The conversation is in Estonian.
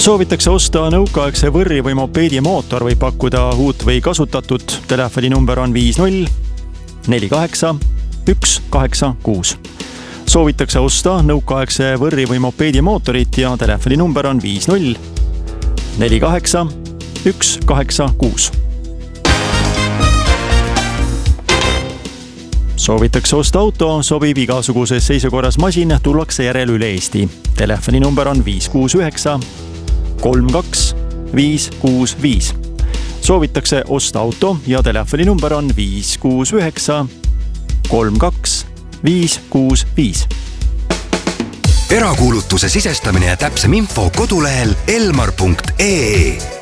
Soovitakse osta nõukaaegse võrri või mopeedi mootor või pakkuda uut või kasutatud. Telefoninumber on 50 48 186. Soovitakse osta nõukaaegse võrri või mopeedi mootorit ja telefoninumber on 50 48 186. Soovitakse osta auto, sobib igasuguses seisukorras masin, tullakse järel üle Eesti. Telefoninumber on 569 32 565. Soovitakse osta auto ja telefoninumber on 569 32 565. Erakuulutuse sisestamine ja täpsem info kodulehel elmar.ee.